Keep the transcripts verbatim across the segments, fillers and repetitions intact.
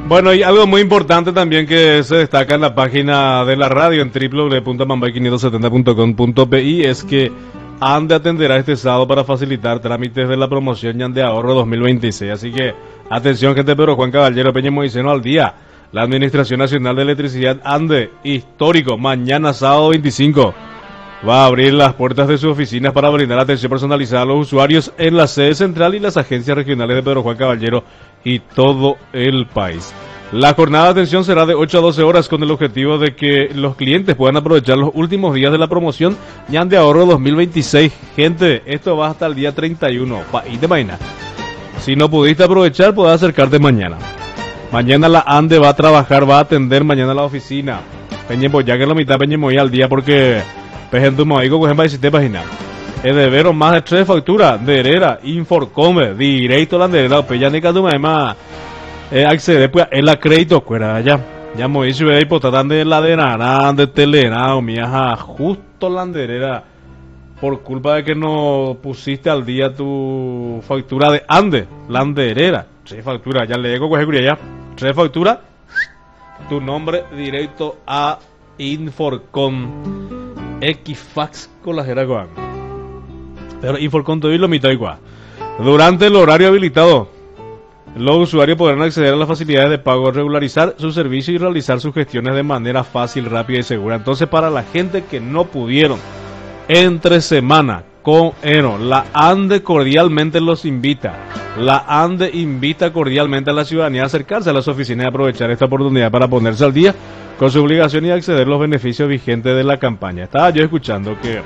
Bueno, y algo muy importante también que se destaca en la página de la radio en doble u doble u doble u punto mambay quinientos setenta punto com punto pi es que ANDE atenderá este sábado para facilitar trámites de la promoción de ahorro dos mil veintiséis. Así que, atención gente, Pedro Juan Caballero, Peña Moiseno al día. La Administración Nacional de Electricidad ANDE, histórico, mañana sábado veinticinco, va a abrir las puertas de sus oficinas para brindar atención personalizada a los usuarios en la sede central y las agencias regionales de Pedro Juan Caballero y todo el país. La jornada de atención será de ocho a doce horas con el objetivo de que los clientes puedan aprovechar los últimos días de la promoción Ñan de Ahorro dos mil veintiséis. Gente, esto va hasta el día treinta y uno. Pa, y de mañana. Si no pudiste aprovechar, puedes acercarte mañana. Mañana la ANDE va a trabajar, va a atender mañana la oficina. Peñemo, ya que la mitad Peñemo al día porque Pejentumo ahí con hiciste página. Es de ver más de tres facturas de Herrera, Inforcome, directo a la de Herrera, pues ya ni cada más. Eh, acceder pues el crédito cuera ya ya Moisés ve hipotatan de la de Narán de Telenao miaja justo la anderera por culpa de que no pusiste al día tu factura de Ande la anderera tres facturas ya le digo coge ya tres facturas tu nombre directo a Inforcom Equifax con la jera pero Inforcom todavía lo mitad igual durante el horario habilitado. Los usuarios podrán acceder a las facilidades de pago, regularizar su servicio y realizar sus gestiones de manera fácil, rápida y segura. Entonces, para la gente que no pudieron entre semana con Eno, la ANDE cordialmente los invita. La ANDE invita cordialmente a la ciudadanía a acercarse a las oficinas y aprovechar esta oportunidad para ponerse al día con su obligación y acceder a los beneficios vigentes de la campaña. Estaba yo escuchando que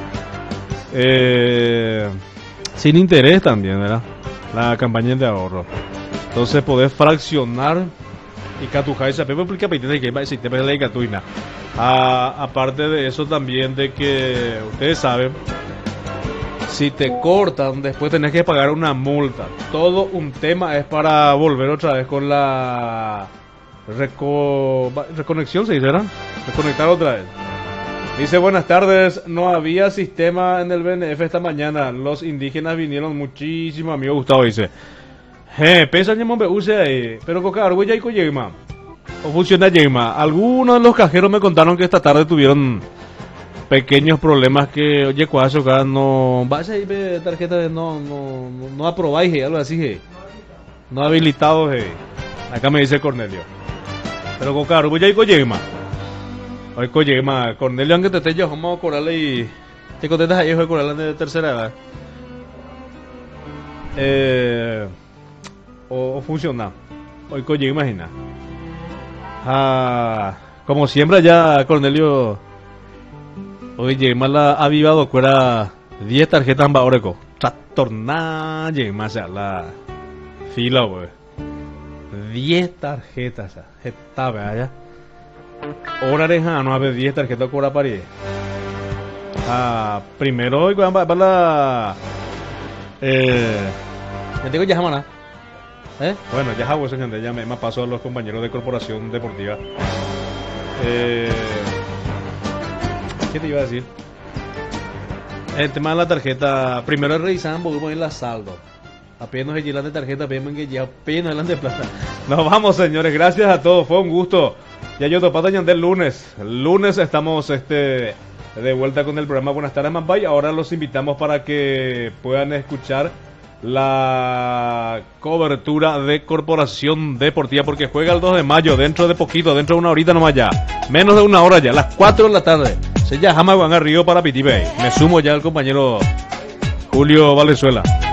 eh, sin interés también, ¿verdad? La campaña de ahorro. Entonces podés fraccionar y catujar esa pepe porque apetece que va si te la catuina. Aparte de eso también de que ustedes saben, si te cortan después tenés que pagar una multa. Todo un tema es para volver otra vez con la reco... reconexión, se dice, ¿verdad? Reconectar otra vez. Dice, buenas tardes, no había sistema en el B N F esta mañana, los indígenas vinieron muchísimo, amigo Gustavo dice. Eh, pesa ñamón be use ahí, pero coca arguella y coyema. O funciona yema. Algunos de los cajeros me contaron que esta tarde tuvieron pequeños problemas que, oye, cuaso acá no, vaya ahí ve tarjeta de no, no, no, no aprobáis, algo así, je. No habilitado, je. Acá me dice Cornelio. Pero coca arguella y coyema. Oye, coyema, Cornelio, aunque te esté yo, vamos a correrle y te contestas ahí, hijo de correrle de tercera edad. Eh... O, o funciona. Hoy coño, imagina. Ah, como siempre ya Cornelio. Oye, más la avivado fuera diez tarjetas en Baoreco. Trastornada, más la fila, güey. diez tarjetas, está vaya. Hora de no haber diez tarjetas con la pared. Ah, primero hoy para la eh, ya tengo ya semana. ¿Eh? Bueno, ya hago eso, gente. Ya me, me pasó a los compañeros de Corporación Deportiva. Eh, ¿Qué te iba a decir? El tema de la tarjeta. Primero revisaban, volvemos en la saldo. Apenas el de tarjeta, apenas que ya apenas el de plata. Nos vamos, señores. Gracias a todos. Fue un gusto. Ya yo topado el lunes. El lunes estamos este de vuelta con el programa Buenas tardes, Mambay. Ahora los invitamos para que puedan escuchar la cobertura de Corporación Deportiva porque juega el dos de mayo, dentro de poquito, dentro de una horita nomás ya, menos de una hora ya, las cuatro de la tarde, se llama Juan Río para Pitibay. Me sumo ya al compañero Julio Valenzuela.